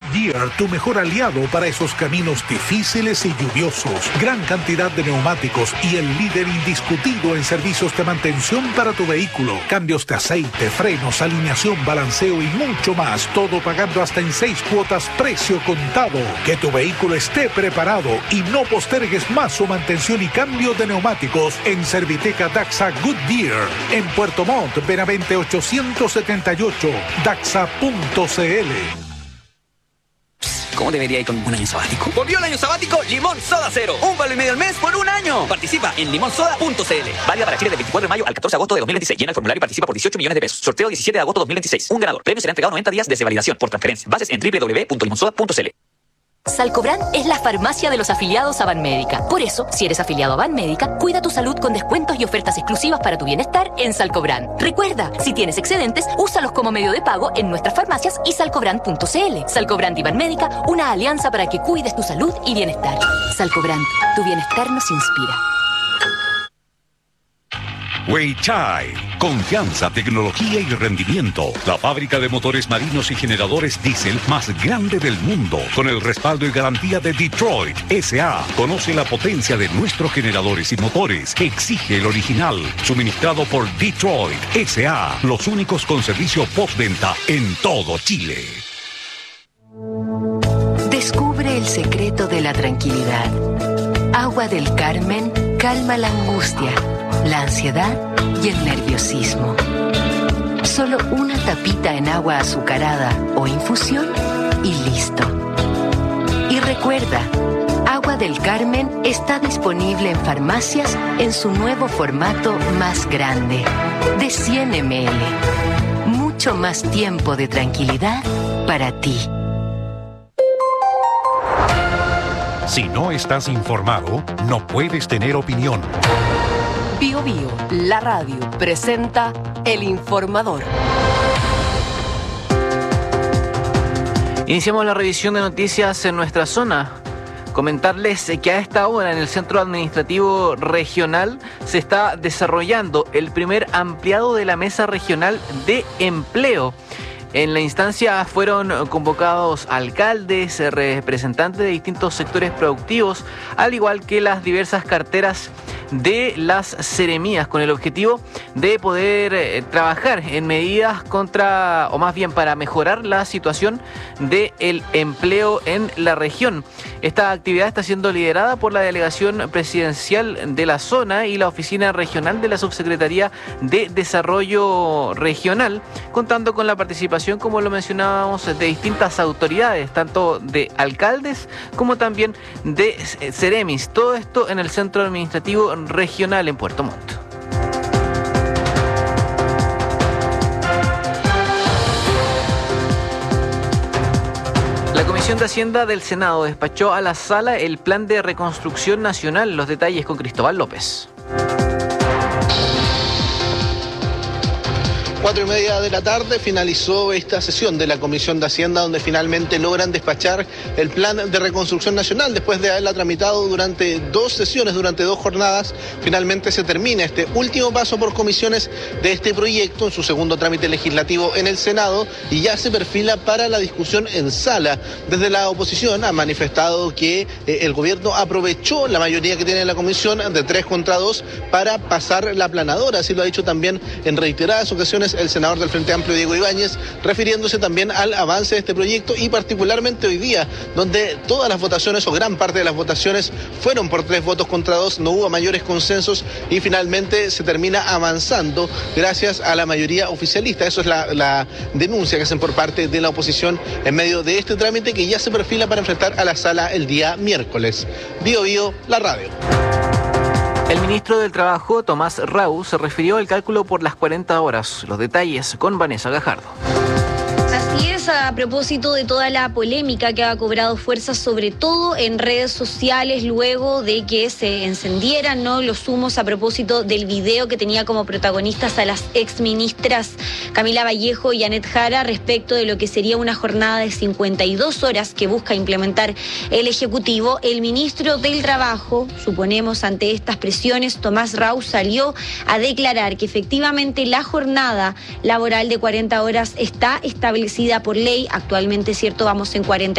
Goodyear, tu mejor aliado para esos caminos difíciles y lluviosos. Gran cantidad de neumáticos y el líder indiscutido en servicios de mantención para tu vehículo. Cambios de aceite, frenos, alineación, balanceo y mucho más. Todo pagando hasta en 6 cuotas, precio contado. Que tu vehículo esté preparado y no postergues más su mantención y cambio de neumáticos en Serviteca Daxa Goodyear. En Puerto Montt, Benavente 878, daxa.cl. ¿Cómo debería ir con un año sabático? ¡Volvió el año sabático Limón Soda Cero! $1,5 al mes por un año. Participa en limonsoda.cl. Válida para Chile del 24 de mayo al 14 de agosto de 2026. Llena el formulario y participa por 18 millones de pesos. Sorteo 17 de agosto de 2026. Un ganador. Premio será entregado 90 días desde validación por transferencia. Bases en www.limonsoda.cl. Salcobran es la farmacia de los afiliados a Banmédica. Por eso, si eres afiliado a Banmédica, cuida tu salud con descuentos y ofertas exclusivas para tu bienestar en Salcobran. Recuerda, si tienes excedentes, úsalos como medio de pago en nuestras farmacias y salcobran.cl. Salcobran y Banmédica, una alianza para que cuides tu salud y bienestar. Salcobran, tu bienestar nos inspira. Weichai, confianza, tecnología y rendimiento. La fábrica de motores marinos y generadores diésel más grande del mundo, con el respaldo y garantía de Detroit S.A. Conoce la potencia de nuestros generadores y motores. Exige el original, suministrado por Detroit S.A. Los únicos con servicio postventa en todo Chile. Descubre el secreto de la tranquilidad. Agua del Carmen calma la angustia, la ansiedad y el nerviosismo. Solo una tapita en agua azucarada o infusión y listo. Y recuerda, Agua del Carmen está disponible en farmacias en su nuevo formato más grande, de 100 ml. Mucho más tiempo de tranquilidad para ti. Si no estás informado, no puedes tener opinión. Bio Bio, la radio, presenta El Informador. Iniciamos la revisión de noticias en nuestra zona. Comentarles que a esta hora en el Centro Administrativo Regional se está desarrollando el primer ampliado de la Mesa Regional de Empleo. En la instancia fueron convocados alcaldes, representantes de distintos sectores productivos, al igual que las diversas carteras de las seremías, con el objetivo de poder trabajar en medidas contra, o más bien para mejorar la situación del empleo en la región. Esta actividad está siendo liderada por la Delegación Presidencial de la zona y la Oficina Regional de la Subsecretaría de Desarrollo Regional, contando con la participación, como lo mencionábamos, de distintas autoridades, tanto de alcaldes como también de seremis. Todo esto en el Centro Administrativo Regional en Puerto Montt. La Comisión de Hacienda del Senado despachó a la Sala el Plan de Reconstrucción Nacional. Los detalles con Cristóbal López. 4:30 de la tarde finalizó esta sesión de la Comisión de Hacienda, donde finalmente logran despachar el Plan de Reconstrucción Nacional. Después de haberla tramitado durante 2 sesiones, durante 2 jornadas, finalmente se termina este último paso por comisiones de este proyecto en su segundo trámite legislativo en el Senado y ya se perfila para la discusión en sala. Desde la oposición ha manifestado que el gobierno aprovechó la mayoría que tiene la comisión de 3 contra 2 para pasar la aplanadora. Así lo ha dicho también en reiteradas ocasiones el senador del Frente Amplio, Diego Ibáñez, refiriéndose también al avance de este proyecto y particularmente hoy día, donde todas las votaciones o gran parte de las votaciones fueron por 3 votos contra 2, no hubo mayores consensos y finalmente se termina avanzando gracias a la mayoría oficialista. Eso es la denuncia que hacen por parte de la oposición en medio de este trámite que ya se perfila para enfrentar a la sala el día miércoles. Bio Bio, la radio. El ministro del Trabajo, Tomás Rau, se refirió al cálculo por las 40 horas. Los detalles con Vanessa Gajardo. Así es, a propósito de toda la polémica que ha cobrado fuerza, sobre todo en redes sociales, luego de que se encendieran, ¿no?, los humos a propósito del video que tenía como protagonistas a las exministras Camila Vallejo y Annette Jara respecto de lo que sería una jornada de 52 horas que busca implementar el Ejecutivo. El ministro del Trabajo, suponemos ante estas presiones, Tomás Rau, salió a declarar que efectivamente la jornada laboral de 40 horas está establecida por ley. Actualmente, cierto, vamos en 40